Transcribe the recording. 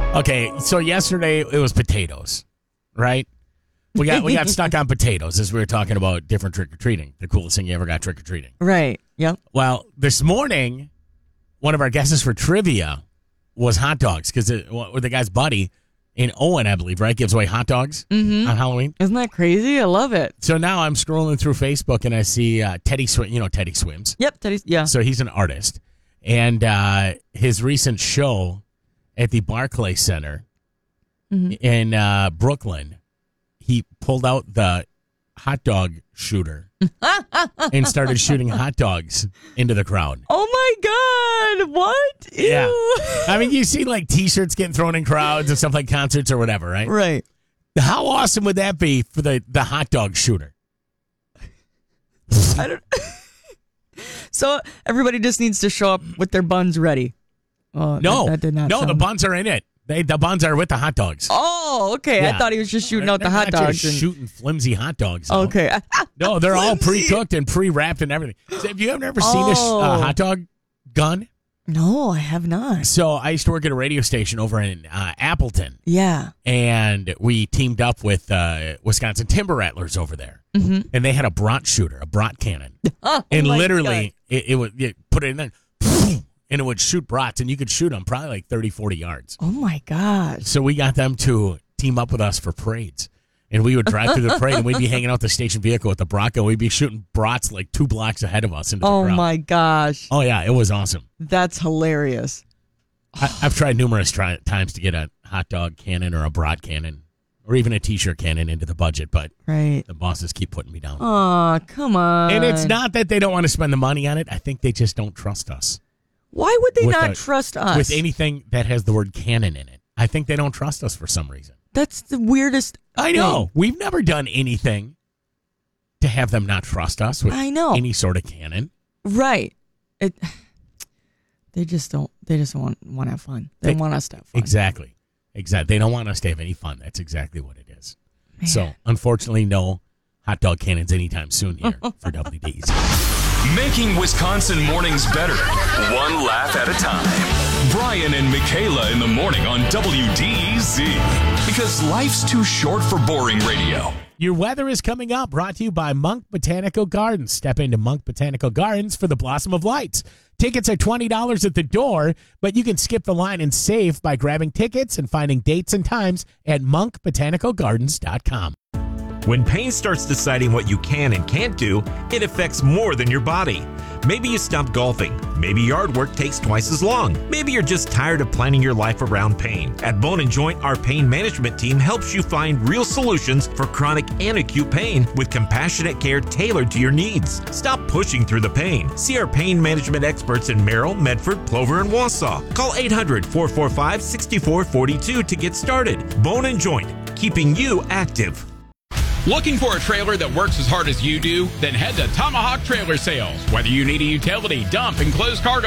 Okay, so yesterday it was potatoes, right? We got stuck on potatoes as we were talking about different trick-or-treating. The coolest thing you ever got trick-or-treating. Right, yep. Well, this morning, one of our guesses for trivia was hot dogs because the guy's buddy in Owen, I believe, right, gives away hot dogs on Halloween. Isn't that crazy? I love it. So now I'm scrolling through Facebook and I see Teddy Swims. You know Teddy Swims? Yep, Teddy's, yeah. So he's an artist. And his recent show at the Barclay Center in Brooklyn, he pulled out the hot dog shooter and started shooting hot dogs into the crowd. Oh, my God. What? Ew. Yeah. I mean, you see like T-shirts getting thrown in crowds and stuff like concerts or whatever, right? Right. How awesome would that be for the hot dog shooter? I don't. So everybody just needs to show up with their buns ready. Oh, No. that did not No, sound... the buns are in it. The buns are with the hot dogs. Oh, okay. Yeah. I thought he was just shooting out the They're hot not dogs. just shooting flimsy hot dogs. Though. Okay. No, they're all Flimsy. pre-cooked and pre-wrapped and everything. So have you ever seen this hot dog gun? No, I have not. So I used to work at a radio station over in Appleton. Yeah. And we teamed up with Wisconsin Timber Rattlers over there. Mm-hmm. And they had a brat shooter, a brat cannon. And literally, it would put it in there, and it would shoot brats, and you could shoot them probably like 30, 40 yards. Oh, my gosh. So we got them to team up with us for parades. And we would drive through the parade, and we'd be hanging out the station vehicle with the Bronco. We'd be shooting brats like 2 blocks ahead of us into the crowd. Oh, my gosh. Oh, yeah, it was awesome. That's hilarious. I've tried numerous times to get a hot dog cannon or a brat cannon or even a T-shirt cannon into the budget, but Right. the bosses keep putting me down. Oh, come on. And it's not that they don't want to spend the money on it. I think they just don't trust us. Why would they With not trust us? With anything that has the word cannon in it. I think they don't trust us for some reason. That's the weirdest I know. thing. We've never done anything to have them not trust us with I know. any sort of cannon. Right. They just don't want to have fun. They want us to have fun. Exactly. They don't want us to have any fun. That's exactly what it is. Man. So, unfortunately, no hot dog cannons anytime soon here for WDEZ. Making Wisconsin mornings better, one laugh at a time. Brian and Michaela in the morning on WDEZ. Because life's too short for boring radio. Your weather is coming up, brought to you by Monk Botanical Gardens. Step into Monk Botanical Gardens for the Blossom of Lights. Tickets are $20 at the door, but you can skip the line and save by grabbing tickets and finding dates and times at monkbotanicalgardens.com. When pain starts deciding what you can and can't do, it affects more than your body. Maybe you stopped golfing. Maybe yard work takes twice as long. Maybe you're just tired of planning your life around pain. At Bone & Joint, our pain management team helps you find real solutions for chronic and acute pain with compassionate care tailored to your needs. Stop pushing through the pain. See our pain management experts in Merrill, Medford, Plover, and Wausau. Call 800-445-6442 to get started. Bone & Joint, keeping you active. Looking for a trailer that works as hard as you do? Then head to Tomahawk Trailer Sales. Whether you need a utility, dump, enclosed cargo